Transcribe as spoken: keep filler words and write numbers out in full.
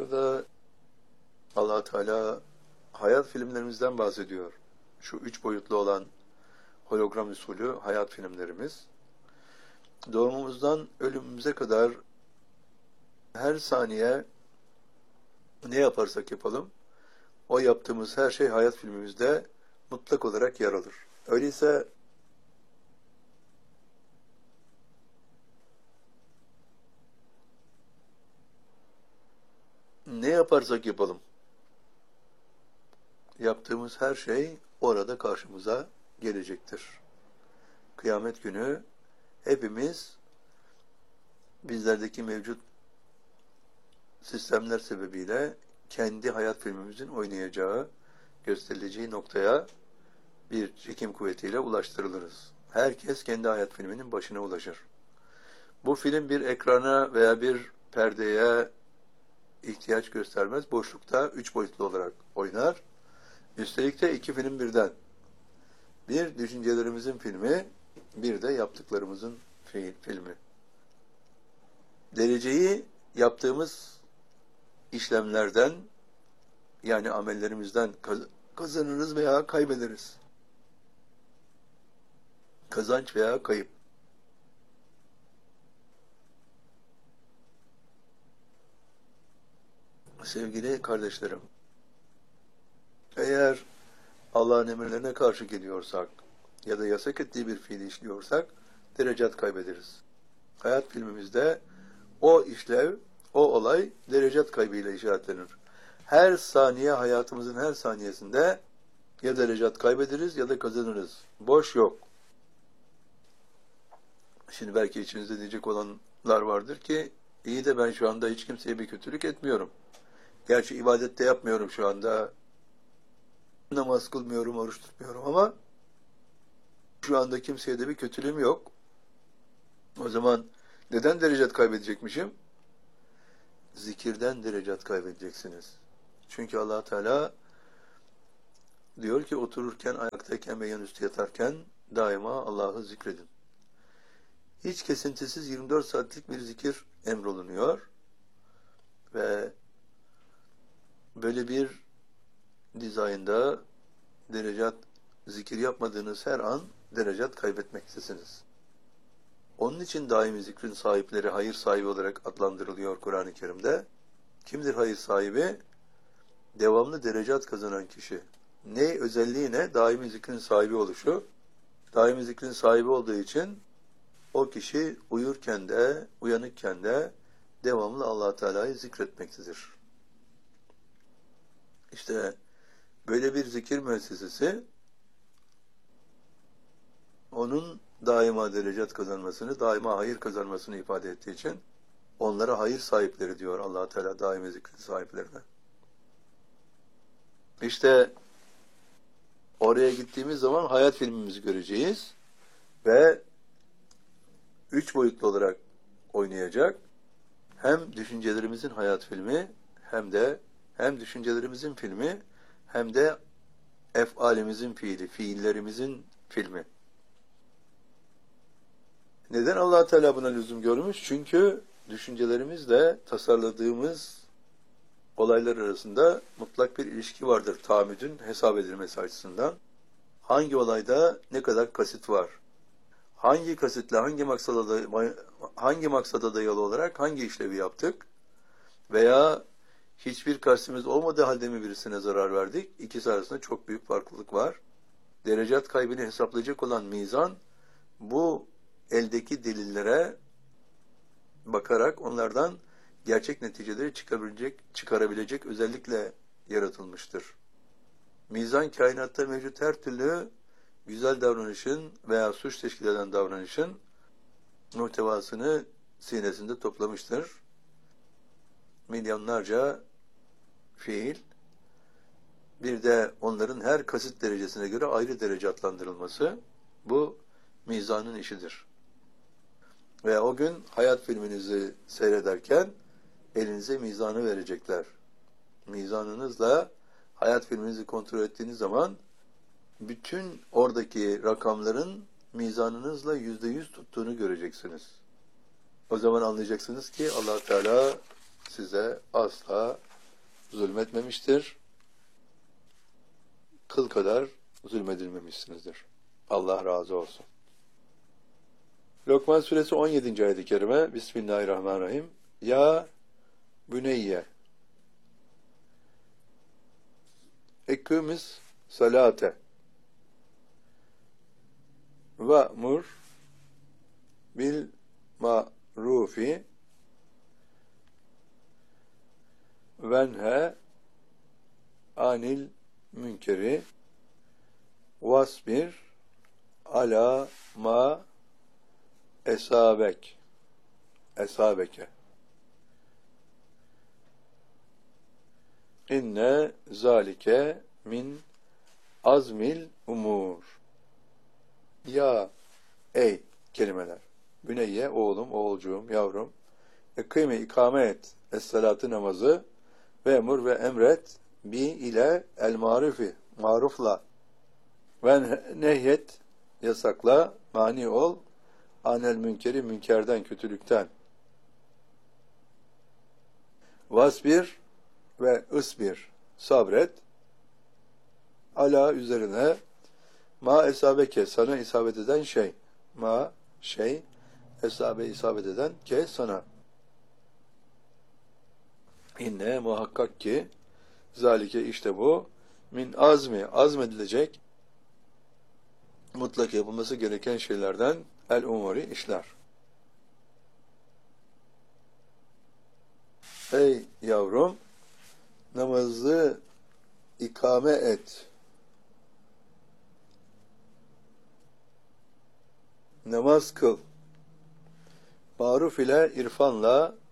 Burada Allah Teala hayat filmlerimizden bahsediyor. Şu üç boyutlu olan hologram usulü hayat filmlerimiz. Doğumumuzdan ölümümüze kadar her saniye ne yaparsak yapalım, o yaptığımız her şey hayat filmimizde mutlak olarak yer alır. Öyleyse ne yaparsak yapalım, yaptığımız her şey orada karşımıza gelecektir. Kıyamet günü hepimiz bizlerdeki mevcut sistemler sebebiyle kendi hayat filmimizin oynayacağı, gösterileceği noktaya bir çekim kuvvetiyle ulaştırılırız. Herkes kendi hayat filminin başına ulaşır. Bu film bir ekrana veya bir perdeye ihtiyaç göstermez. Boşlukta üç boyutlu olarak oynar. Üstelik de iki film birden. Bir düşüncelerimizin filmi, bir de yaptıklarımızın filmi. Dereceyi yaptığımız işlemlerden, yani amellerimizden kazanırız veya kaybederiz. Kazanç veya kayıp. Sevgili kardeşlerim, eğer Allah'ın emirlerine karşı geliyorsak ya da yasak ettiği bir fiili işliyorsak derecat kaybederiz. Hayat filmimizde o işlev, o olay derecat kaybıyla işaretlenir. Her saniye, hayatımızın her saniyesinde ya derecat kaybederiz ya da kazanırız. Boş yok. Şimdi belki içinizde diyecek olanlar vardır ki, iyi de ben şu anda hiç kimseye bir kötülük etmiyorum. Gerçi ibadette yapmıyorum şu anda. Namaz kılmıyorum, oruç tutmuyorum ama şu anda kimseye de bir kötülüğüm yok. O zaman neden derecat kaybedecekmişim? Zikirden derecat kaybedeceksiniz. Çünkü Allah Teala diyor ki otururken, ayaktayken ve yanüstü yatarken daima Allah'ı zikredin. Hiç kesintisiz yirmi dört saatlik bir zikir emrolunuyor ve böyle bir dizaynda derecat, zikir yapmadığınız her an derecat kaybetmektesiniz. Onun için daimi zikrin sahipleri hayır sahibi olarak adlandırılıyor Kur'an-ı Kerim'de. Kimdir hayır sahibi? Devamlı derecat kazanan kişi. Ne özelliği ne? Daimi zikrin sahibi oluşu. Daimi zikrin sahibi olduğu için o kişi uyurken de, uyanıkken de devamlı Allah Teala'yı zikretmektedir. İşte böyle bir zikir müessesesi onun daima derecat kazanmasını, daima hayır kazanmasını ifade ettiği için onlara hayır sahipleri diyor Allah Teala daimi zikrin sahiplerine. İşte oraya gittiğimiz zaman hayat filmimizi göreceğiz ve üç boyutlu olarak oynayacak. Hem düşüncelerimizin hayat filmi, hem de hem düşüncelerimizin filmi, hem de efalimizin fiili, fiillerimizin filmi. Neden Allah Teala buna lüzum görmüş? Çünkü düşüncelerimizle tasarladığımız olaylar arasında mutlak bir ilişki vardır. Tahammüdün hesap edilmesi açısından. Hangi olayda ne kadar kasit var? Hangi kasitle, hangi maksada, hangi maksada dayalı olarak hangi işlevi yaptık? Veya hiçbir kastimiz olmadığı halde mi birisine zarar verdik? İkisi arasında çok büyük farklılık var. Derecat kaybını hesaplayacak olan mizan, bu eldeki delillere bakarak onlardan gerçek neticeleri çıkarabilecek, çıkarabilecek özellikle yaratılmıştır. Mizan kainatta mevcut her türlü güzel davranışın veya suç teşkil eden davranışın muhtevasını sinesinde toplamıştır. Milyonlarca fiil, bir de onların her kasit derecesine göre ayrı derece adlandırılması, bu mizanın işidir. Ve o gün hayat filminizi seyrederken elinize mizanı verecekler. Mizanınızla hayat filminizi kontrol ettiğiniz zaman bütün oradaki rakamların mizanınızla yüzde yüz tuttuğunu göreceksiniz. O zaman anlayacaksınız ki Allah Teala size asla zulmetmemiştir. Kıl kadar zulmedilmemişsinizdir. Allah razı olsun. Lokman suresi on yedinci ayet-i kerime. Bismillahirrahmanirrahim. Ya büneyye ekimiz salate ve'mur bil ma'rufi venhe anil münkeri vasbir ala ma esabek esabeke inne zalike min azmil umur. Ya ey kelimeler. Büneyye oğlum, oğulcuğum, yavrum. Ekime ikame et es-salatı namazı ve emur ve emret bi ile el marufi marufla ve nehyet yasakla mani ol anel münkeri münkerden kötülükten. Vasbir ve ısbir sabret ala üzerine ma esabeke sana isabet eden şey ma şey esabe isabet eden ke sana inne muhakkak ki zalike işte bu min azmi azmedilecek mutlak yapılması gereken şeylerden el umuri işler. Ey yavrum namazı ikame et. Namaz kıl. Maruf ile irfanla